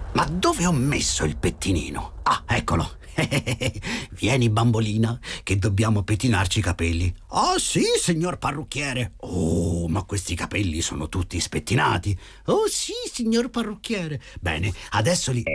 Ma dove ho messo il pettinino? Ah, eccolo. Vieni, bambolina, che dobbiamo pettinarci i capelli. Oh sì, signor parrucchiere. Oh, ma questi capelli sono tutti spettinati. Oh sì, signor parrucchiere. Bene, adesso li...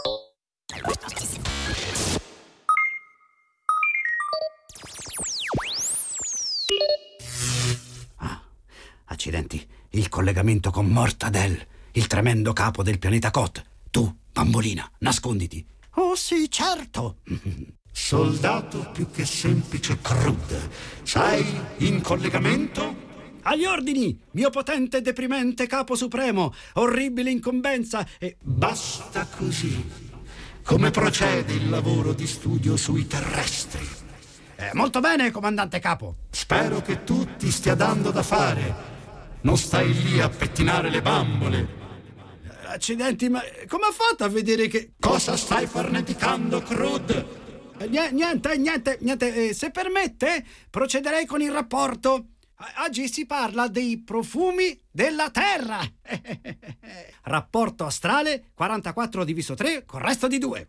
Ah, accidenti, il collegamento con Mortadell, il tremendo capo del pianeta Kot. Tu, bambolina, nasconditi. Oh sì, certo. Soldato più che semplice Crud, sai, in collegamento? Agli ordini, mio potente e deprimente capo supremo, orribile incombenza e... Basta così. Come procede il lavoro di studio sui terrestri? Molto bene, comandante capo. Spero che tu ti stia dando da fare. Non stai lì a pettinare le bambole. Accidenti, ma come ha fatto a vedere che... Cosa stai farneticando, Crud? Niente. Se permette, procederei con il rapporto. Oggi si parla dei profumi della Terra. Rapporto astrale 44 diviso 3 con resto di 2.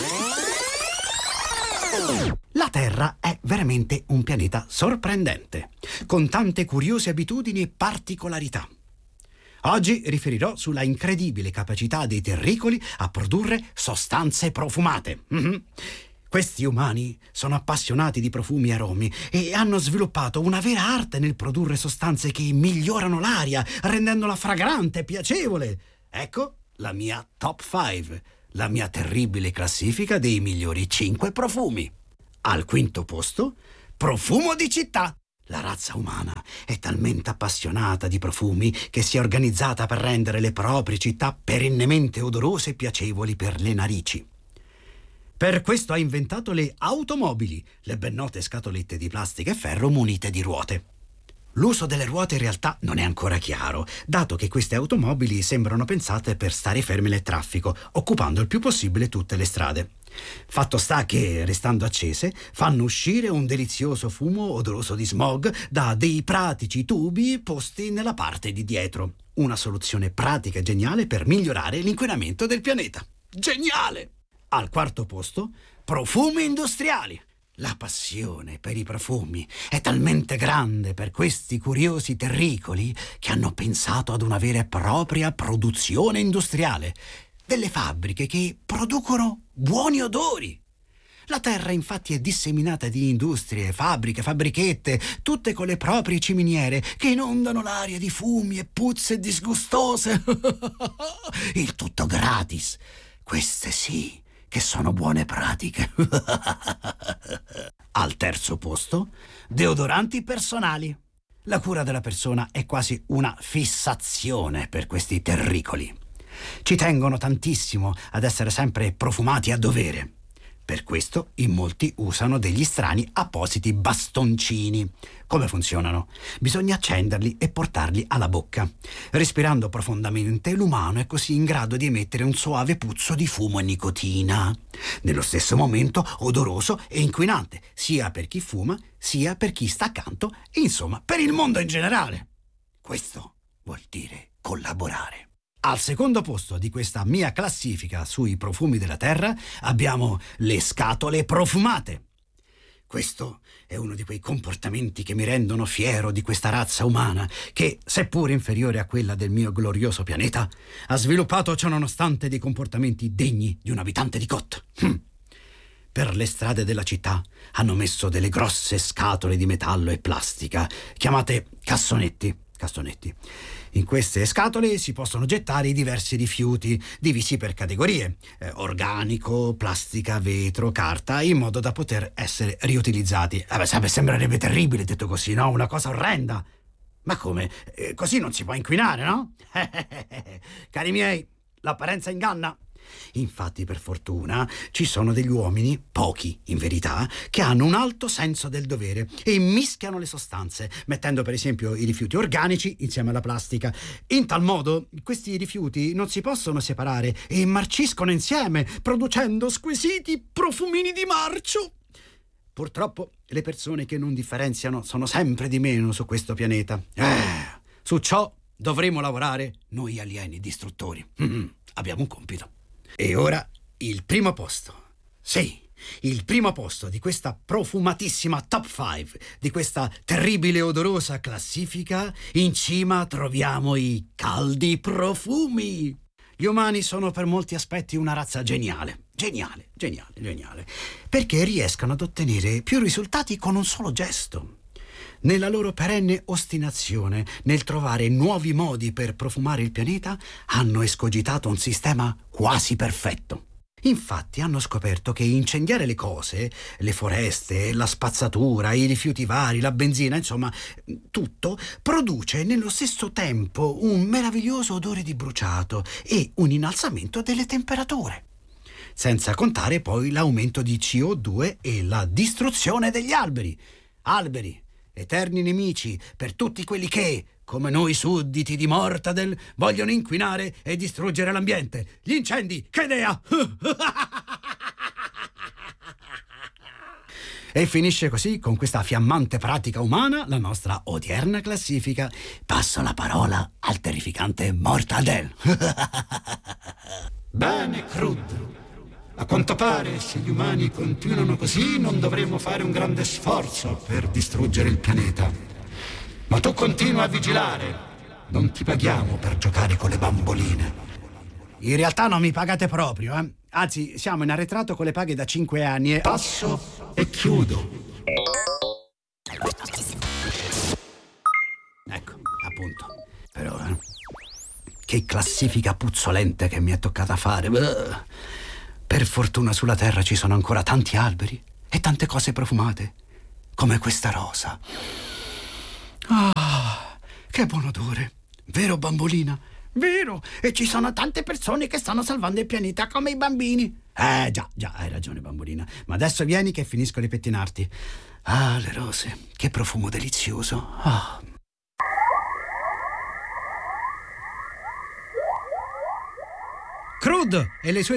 La Terra è veramente un pianeta sorprendente, con tante curiose abitudini e particolarità. Oggi riferirò sulla incredibile capacità dei terricoli a produrre sostanze profumate. Questi umani sono appassionati di profumi e aromi e hanno sviluppato una vera arte nel produrre sostanze che migliorano l'aria, rendendola fragrante e piacevole. Ecco la mia top 5, la mia terribile classifica dei migliori 5 profumi. Al quinto posto, profumo di città. La razza umana è talmente appassionata di profumi che si è organizzata per rendere le proprie città perennemente odorose e piacevoli per le narici. Per questo ha inventato le automobili, le ben note scatolette di plastica e ferro munite di ruote. L'uso delle ruote in realtà non è ancora chiaro, dato che queste automobili sembrano pensate per stare ferme nel traffico, occupando il più possibile tutte le strade. Fatto sta che, restando accese, fanno uscire un delizioso fumo odoroso di smog da dei pratici tubi posti nella parte di dietro. Una soluzione pratica e geniale per migliorare l'inquinamento del pianeta. Geniale! Al quarto posto, profumi industriali. La passione per i profumi è talmente grande per questi curiosi terricoli che hanno pensato ad una vera e propria produzione industriale. Delle fabbriche che producono buoni odori. La Terra infatti è disseminata di industrie, fabbriche, fabbrichette, tutte con le proprie ciminiere che inondano l'aria di fumi e puzze disgustose. Il tutto gratis. Queste sì che sono buone pratiche. Al terzo posto, deodoranti personali. La cura della persona è quasi una fissazione per questi terricoli. Ci tengono tantissimo ad essere sempre profumati a dovere. Per questo in molti usano degli strani appositi bastoncini. Come funzionano? Bisogna accenderli e portarli alla bocca. Respirando profondamente, l'umano è così in grado di emettere un soave puzzo di fumo e nicotina. Nello stesso momento odoroso e inquinante, sia per chi fuma, sia per chi sta accanto e insomma per il mondo in generale. Questo vuol dire collaborare. Al secondo posto di questa mia classifica sui profumi della Terra abbiamo le scatole profumate. Questo è uno di quei comportamenti che mi rendono fiero di questa razza umana che, seppur inferiore a quella del mio glorioso pianeta, ha sviluppato ciononostante dei comportamenti degni di un abitante di Kot. Per le strade della città hanno messo delle grosse scatole di metallo e plastica chiamate cassonetti. In queste scatole si possono gettare i diversi rifiuti, divisi per categorie, organico, plastica, vetro, carta, in modo da poter essere riutilizzati. Sembrerebbe terribile detto così, no? Una cosa orrenda. Ma come? Così non si può inquinare, no? Cari miei, l'apparenza inganna. Infatti, per fortuna, ci sono degli uomini, pochi in verità, che hanno un alto senso del dovere e mischiano le sostanze, mettendo per esempio i rifiuti organici insieme alla plastica. In tal modo, questi rifiuti non si possono separare e marciscono insieme, producendo squisiti profumini di marcio. Purtroppo, le persone che non differenziano sono sempre di meno su questo pianeta. Su ciò dovremo lavorare noi alieni distruttori. Abbiamo un compito. E ora il primo posto. Sì, il primo posto di questa profumatissima top 5, di questa terribile e odorosa classifica. In cima troviamo i caldi profumi. Gli umani sono per molti aspetti una razza geniale. Geniale. Perché riescono ad ottenere più risultati con un solo gesto. Nella loro perenne ostinazione nel trovare nuovi modi per profumare il pianeta, hanno escogitato un sistema quasi perfetto. Infatti hanno scoperto che incendiare le cose, le foreste, la spazzatura, i rifiuti vari, la benzina, insomma, tutto, produce nello stesso tempo un meraviglioso odore di bruciato e un innalzamento delle temperature. Senza contare poi l'aumento di CO2 e la distruzione degli alberi. Alberi, eterni nemici per tutti quelli che, come noi sudditi di Mortadel, vogliono inquinare e distruggere l'ambiente. Gli incendi, che idea! E finisce così, con questa fiammante pratica umana, la nostra odierna classifica. Passo la parola al terrificante Mortadel. Bene, Crud. A quanto pare, se gli umani continuano così, non dovremo fare un grande sforzo per distruggere il pianeta. Ma tu continua a vigilare. Non ti paghiamo per giocare con le bamboline. In realtà non mi pagate proprio, eh? Anzi, siamo in arretrato con le paghe da 5 anni e... Passo e chiudo. Ecco, appunto. Però, che classifica puzzolente che mi è toccata fare. Per fortuna sulla Terra ci sono ancora tanti alberi e tante cose profumate, come questa rosa. Ah, che buon odore! Vero, bambolina? Vero! E ci sono tante persone che stanno salvando il pianeta, come i bambini. Già, hai ragione, bambolina. Ma adesso vieni che finisco di pettinarti. Ah, le rose, che profumo delizioso. Ah. Crud e le sue